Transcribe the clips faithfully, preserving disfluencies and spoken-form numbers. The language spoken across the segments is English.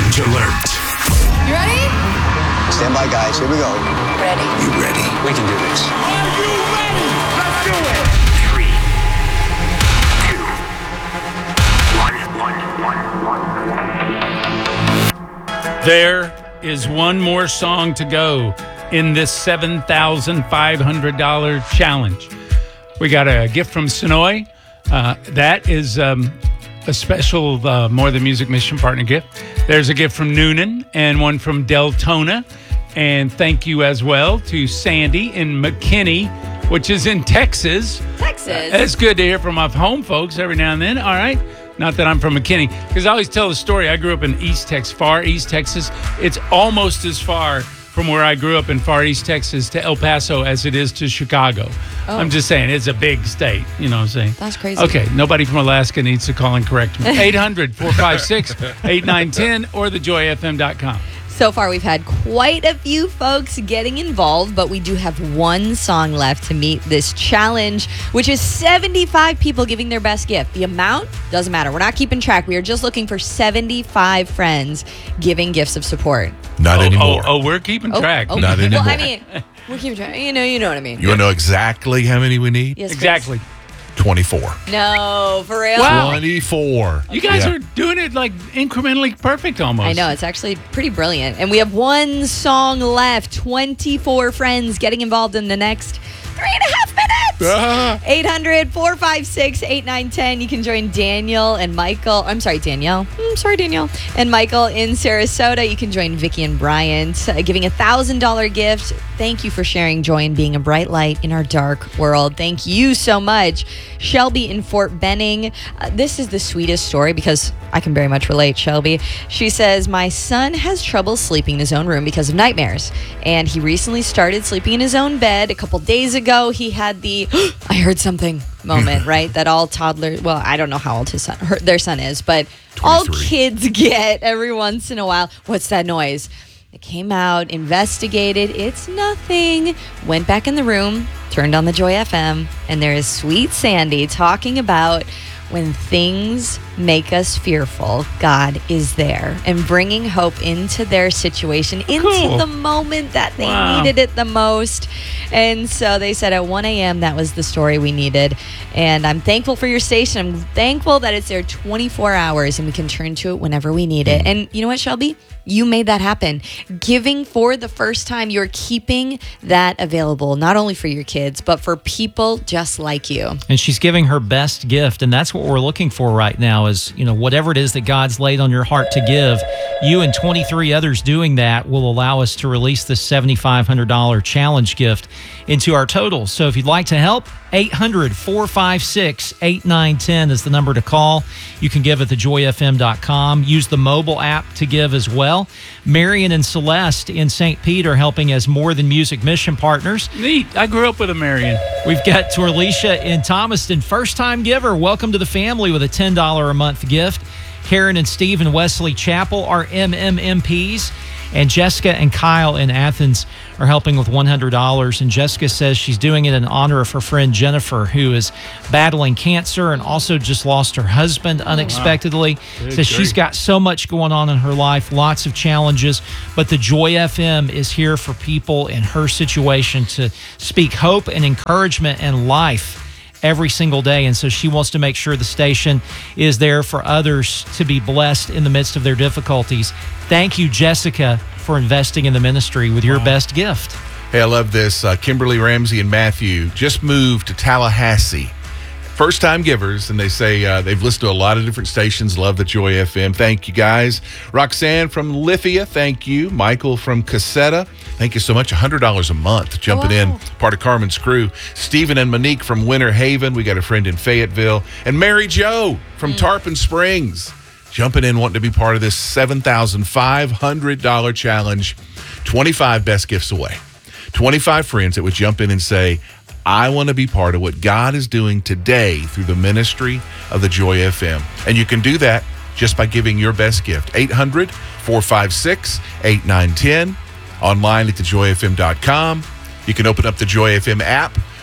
Challenge alert. You ready? Stand by, guys. Here we go. Ready. You ready? We can do this. Are you ready? Let's do it. Three, two, one, one, one, one. There is one more song to go in this seven thousand five hundred dollars challenge. We got a gift from Sonoy. Uh, that is um, a special uh, More Than Music Mission Partner gift. There's a gift from Noonan and one from Deltona. And thank you as well to Sandy in McKinney, which is in Texas. Texas. Uh, it's good to hear from my home folks every now and then. All right. Not that I'm from McKinney, because I always tell the story. I grew up in East Texas, far East Texas. It's almost as far from where I grew up in far East Texas to El Paso as it is to Chicago. Oh. I'm just saying, it's a big state. You know what I'm saying? That's crazy. Okay, nobody from Alaska needs to call and correct me. eight hundred, four five six, eight nine one zero or the joy f m dot com. So far, we've had quite a few folks getting involved, but we do have one song left to meet this challenge, which is seventy-five people giving their best gift. The amount doesn't matter. We're not keeping track. We are just looking for seventy-five friends giving gifts of support. Not oh, anymore. Oh, oh, we're keeping Oh, track. okay. Not anymore. Well, I mean, we're keeping track. You know, you know what I mean. You want to know exactly how many we need? Yes, Chris? Exactly. twenty-four. No, for real? Wow. twenty-four. You guys Yeah. are doing it like incrementally perfect almost. I know, it's actually pretty brilliant. And we have one song left. twenty-four friends getting involved in the next three and a half minutes. Ah. eight hundred, four five six, eight nine one zero. You can join Daniel and Michael. I'm sorry, Danielle. I'm sorry, Danielle. And Michael in Sarasota. You can join Vicky and Bryant, uh, giving a one thousand dollars gift. Thank you for sharing joy and being a bright light in our dark world. Thank you so much. Shelby in Fort Benning. Uh, this is the sweetest story because I can very much relate, Shelby. She says, my son has trouble sleeping in his own room because of nightmares. And he recently started sleeping in his own bed. A couple days ago, he had the, I heard something moment, right? That all toddlers, well, I don't know how old his son, her, their son is, but all kids get every once in a while. What's that noise? They came out, investigated. It's nothing. Went back in the room, turned on the Joy F M, and there is sweet Sandy talking about when things make us fearful, God is there and bringing hope into their situation, into Cool. the moment that they Wow. needed it the most. And so they said at one a.m. that was the story we needed. And I'm thankful for your station. I'm thankful that it's there twenty-four hours and we can turn to it whenever we need it. And you know what, Shelby? You made that happen. Giving for the first time, you're keeping that available, not only for your kids, but for people just like you. And she's giving her best gift, and that's what we're looking for right now is, you know, whatever it is that God's laid on your heart to give, you and twenty-three others doing that will allow us to release this seven thousand five hundred dollars challenge gift into our total. So if you'd like to help, eight hundred, four five six, eight nine one zero is the number to call. You can give at the joy f m dot com. Use the mobile app to give as well. Marion and Celeste in Saint Pete are helping as More Than Music Mission Partners. Neat. I grew up with a Marion. We've got Torlisha in Thomaston, first-time giver. Welcome to the family with a ten dollars a month gift. Karen and Steve in Wesley Chapel are M M M Ps. And Jessica and Kyle in Athens are helping with one hundred dollars. And Jessica says she's doing it in honor of her friend Jennifer, who is battling cancer and also just lost her husband unexpectedly. Oh, wow. Says she's got so much going on in her life, lots of challenges. But the Joy F M is here for people in her situation to speak hope and encouragement and life every single day. And so she wants to make sure the station is there for others to be blessed in the midst of their difficulties. Thank you, Jessica, for investing in the ministry with your best gift. Hey, I love this. Uh, Kimberly Ramsey and Matthew just moved to Tallahassee. First-time givers, and they say uh, they've listened to a lot of different stations, love the Joy F M. Thank you, guys. Roxanne from Lithia, thank you. Michael from Cassetta, thank you so much. one hundred dollars a month jumping Wow. in, part of Carmen's crew. Stephen and Monique from Winter Haven. We got a friend in Fayetteville. And Mary Jo from Mm. Tarpon Springs, jumping in, wanting to be part of this seven thousand five hundred dollars challenge. twenty-five best gifts away. twenty-five friends that would jump in and say, I want to be part of what God is doing today through the ministry of the Joy F M. And you can do that just by giving your best gift. eight hundred, four five six, eight nine one zero. Online at the joy f m dot com. You can open up the Joy F M app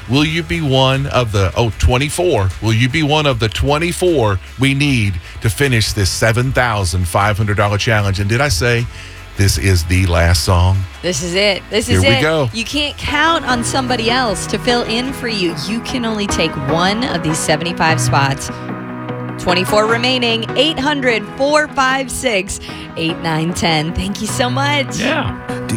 Will you be one of the, oh, twenty-four? Will you be one of the twenty-four we need to finish this seven thousand five hundred dollars challenge? And did I say this is the last song? This is it. This is Here we it. go. You can't count on somebody else to fill in for you. You can only take one of these seventy-five spots. twenty-four remaining. eight hundred, four five six, eight nine one zero. Thank you so much. Yeah.